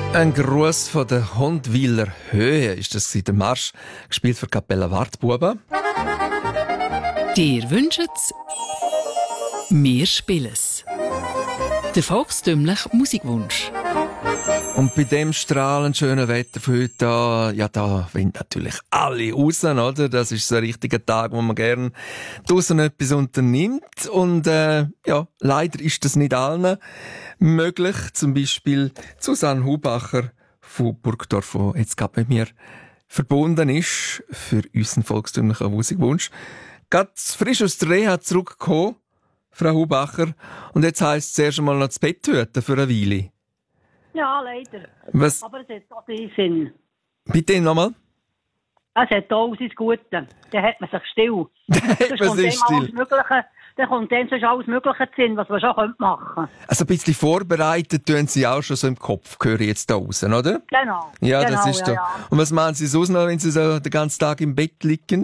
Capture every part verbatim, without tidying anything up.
Ein Gruß von der Hundwiler Höhe ist das der Marsch, gespielt für Kapelle Wartbuben. Dir wünschet's, wir spielen's. Der volkstümliche Musikwunsch. Und bei dem strahlend schönen Wetter für heute, da, ja, da wollen natürlich alle raus, oder? Das ist so ein richtiger Tag, wo man gerne draussen etwas unternimmt. Und, äh, ja, leider ist das nicht allen möglich. Zum Beispiel Susanne Hubacher von Burgdorf, die jetzt gerade mit mir verbunden ist für unseren volkstümlichen Musikwunsch. Gerade frisch aus der Reha zurückgekommen, Frau Hubacher. Und jetzt heisst es zuerst einmal noch das Bett hüten für eine Weile. Ja, leider. Was? Aber es hat auch seinen Sinn. Bitte nochmal? Es hat auch sein Gute. Dann hat man sich still. Dann hat man sich still. Dann kommt dann sonst alles Mögliche zu Sinn, was man schon machen könnte. Also ein bisschen vorbereitet tun Sie auch schon so im Kopf, höre ich jetzt da raus, oder? Genau. Ja, genau, das ist ja, da. ja. Und was machen Sie sonst noch, wenn Sie so den ganzen Tag im Bett liegen?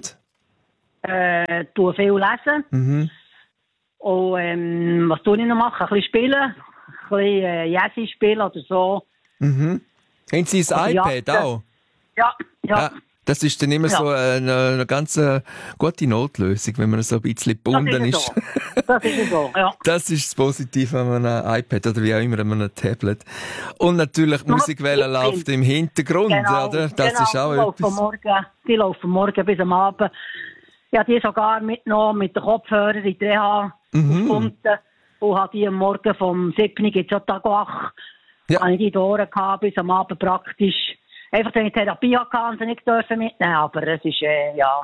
Äh, tue viel lesen. Mhm. Und ähm, was tue ich noch machen? Ein bisschen spielen. Ein bisschen äh, Jazzy spielen oder so. Mhm. Haben Sie ein Oder iPad Jagden. auch? Ja, ja. Ah, das ist dann immer Ja. so eine, eine ganz äh, gute Notlösung, wenn man so ein bisschen gebunden das ist. ist so. Das ist so, ja. Das ist das Positive an einem iPad oder wie auch immer, an einem Tablet. Und natürlich die Nur Musikwelle noch- läuft im Hintergrund, Genau, oder? Das genau. ist auch die laufen etwas. morgen, die laufen morgen bis am Abend. Ja, die sogar mitgenommen mit den Kopfhörern in die Reha Mhm. gefunden und habe die am Morgen vom siebten gibt es ja Tag acht. Ja. Habe ich die in die Ohren gehabt, bis am Abend praktisch. Einfach, wenn ich Therapie hatte, und sie nicht dürfen mitnehmen. Aber es ist, äh, ja,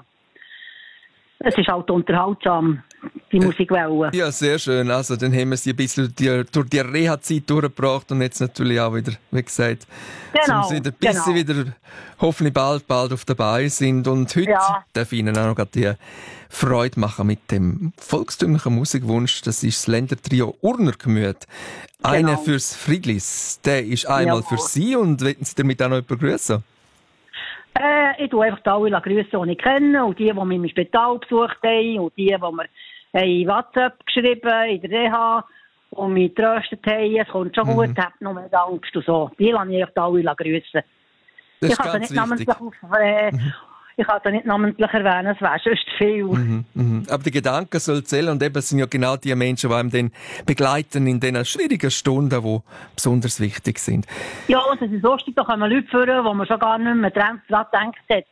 es ist halt unterhaltsam, die Musikwelle. Ja, sehr schön. Also, dann haben wir sie ein bisschen die, durch die Reha-Zeit durchgebracht und jetzt natürlich auch wieder, wie gesagt, Genau, zum sie ein bisschen genau. wieder hoffentlich bald, bald auf dabei sind. Und heute Ja. darf ich Ihnen auch noch gerade die Freude machen mit dem volkstümlichen Musikwunsch. Das ist das Ländertrio Urnergemüt. Einer Genau. fürs Friedlis. Der ist einmal Jawohl. für Sie und wollen Sie damit auch noch jemanden grüßen? Äh, ich tue einfach alle grüßen, die ich kenne, und die, die mich im Spital besucht haben, und die, die mir in WhatsApp geschrieben in der Reha und mich getröstet haben, es kommt schon Mhm. gut, habt noch mehr Angst und so. Die lasse ich einfach alle grüßen. Das Ich ist kann sie ganz nicht wichtig. namentlich auf, äh, ich kann sie nicht namentlich erwähnen, es wäre sonst viel. Mhm, mhm. Aber der Gedanke soll zählen und eben sind ja genau die Menschen, die einem dann begleiten in diesen schwierigen Stunden, die besonders wichtig sind. Ja, und es ist lustig, da kommen Leute führen, wo man schon gar nicht mehr dran dran gedacht hat.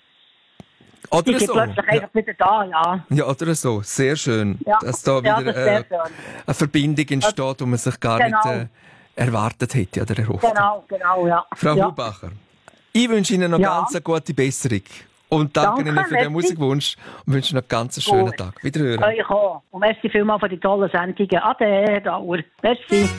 Die Oder sind so. plötzlich Ja. einfach wieder da, ja. ja, oder so. Sehr schön, Ja. dass da Ja, wieder das ist sehr äh, schön. eine Verbindung entsteht, die man sich gar Genau. nicht äh, erwartet hätte oder erhofft. hat. Genau, genau, ja. Frau ja. Hubacher, ich wünsche Ihnen noch Ja. ganz eine gute Besserung. Und danke, Danke, Ihnen für den merci. Musikwunsch und wünsche noch einen ganz schönen Gut. Tag. Wiederhören. Euch auch. Und merci vielmals für die tollen Sendungen. Ade, Dauer. Merci.